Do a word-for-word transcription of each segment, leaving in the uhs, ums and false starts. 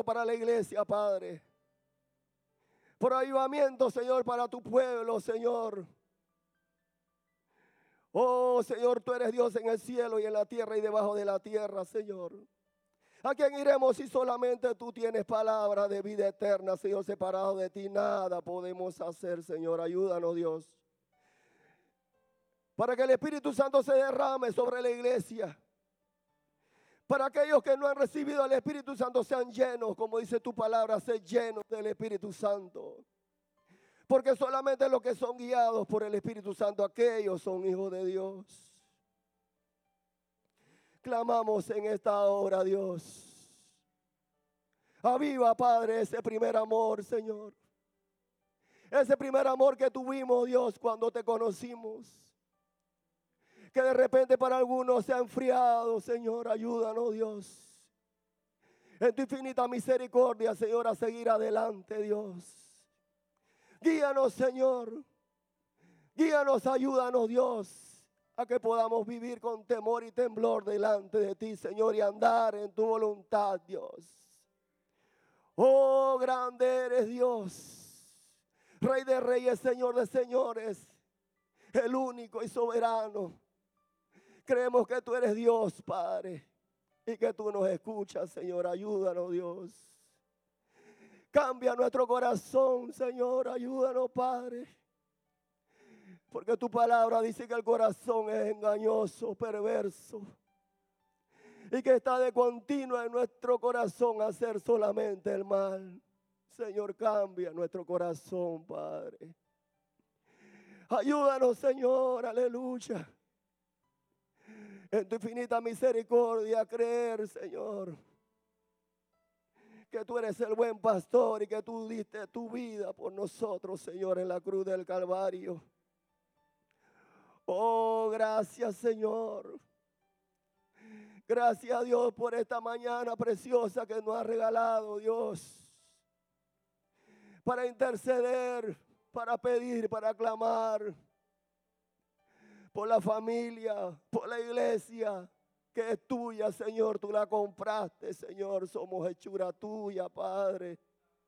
para la iglesia, Padre. Por avivamiento, Señor, para tu pueblo, Señor. Oh, Señor, tú eres Dios en el cielo y en la tierra y debajo de la tierra, Señor. ¿A quién iremos si solamente tú tienes palabra de vida eterna, Señor? Separado de ti nada podemos hacer, Señor. Ayúdanos, Dios. Para que el Espíritu Santo se derrame sobre la iglesia. Para aquellos que no han recibido al Espíritu Santo sean llenos, como dice tu palabra, ser llenos del Espíritu Santo. Porque solamente los que son guiados por el Espíritu Santo, aquellos son hijos de Dios. Clamamos en esta hora, Dios. Aviva, Padre, ese primer amor, Señor. Ese primer amor que tuvimos, Dios, cuando te conocimos. Que de repente para algunos se ha enfriado, Señor, ayúdanos, Dios. En tu infinita misericordia, Señor, a seguir adelante, Dios. Guíanos, Señor. Guíanos, ayúdanos, Dios, a que podamos vivir con temor y temblor delante de ti, Señor, y andar en tu voluntad, Dios. Oh, grande eres Dios, Rey de reyes, Señor de señores, el único y soberano. Creemos que tú eres Dios, Padre, y que tú nos escuchas, Señor. Ayúdanos, Dios. Cambia nuestro corazón, Señor. Ayúdanos, Padre. Porque tu palabra dice que el corazón es engañoso, perverso. Y que está de continuo en nuestro corazón hacer solamente el mal. Señor, cambia nuestro corazón, Padre. Ayúdanos, Señor. Aleluya. En tu infinita misericordia, creer, Señor, que tú eres el buen pastor y que tú diste tu vida por nosotros, Señor, en la cruz del Calvario. Oh, gracias, Señor. Gracias a Dios por esta mañana preciosa que nos ha regalado, Dios, para interceder, para pedir, para clamar. Por la familia, por la iglesia que es tuya, Señor. Tú la compraste, Señor. Somos hechura tuya, Padre.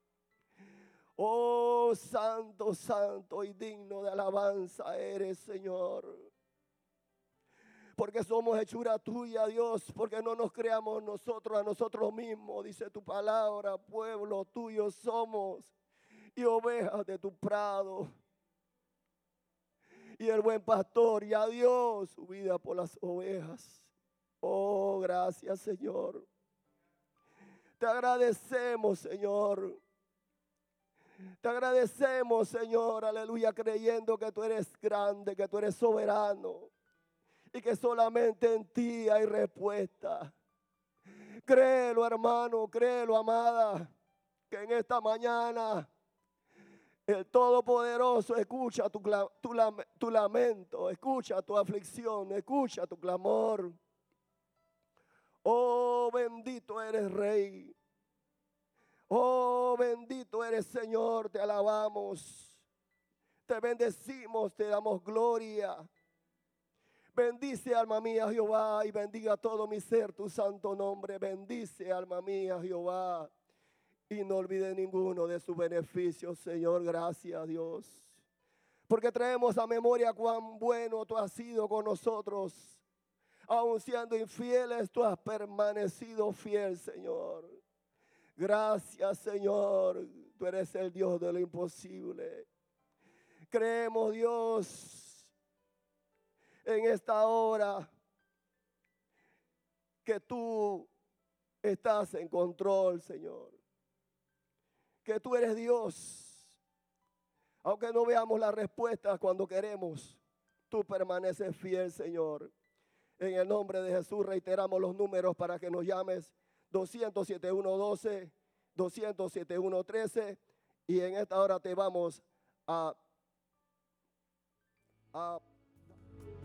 Oh, santo, santo y digno de alabanza eres, Señor. Porque somos hechura tuya, Dios. Porque no nos creamos nosotros a nosotros mismos. Dice tu palabra, pueblo tuyo somos y ovejas de tu prado. Y el buen pastor ya dio su vida por las ovejas. Oh, gracias, Señor. Te agradecemos, Señor. Te agradecemos, Señor, aleluya, creyendo que tú eres grande, que tú eres soberano. Y que solamente en ti hay respuesta. Créelo, hermano, créelo, amada, que en esta mañana el Todopoderoso escucha tu, tu, tu lamento, escucha tu aflicción, escucha tu clamor. Oh, bendito eres Rey. Oh, bendito eres Señor, te alabamos. Te bendecimos, te damos gloria. Bendice, alma mía, Jehová, y bendiga todo mi ser tu santo nombre. Bendice, alma mía, Jehová. Y no olvide ninguno de sus beneficios, Señor. Gracias, Dios. Porque traemos a memoria cuán bueno tú has sido con nosotros. Aun siendo infieles, tú has permanecido fiel, Señor. Gracias, Señor. Tú eres el Dios de lo imposible. Creemos, Dios, en esta hora que tú estás en control, Señor. Que tú eres Dios. Aunque no veamos las respuestas cuando queremos, tú permaneces fiel, Señor. En el nombre de Jesús reiteramos los números para que nos llames: doscientos setenta y uno doce, doscientos setenta y uno trece. Y en esta hora te vamos a, a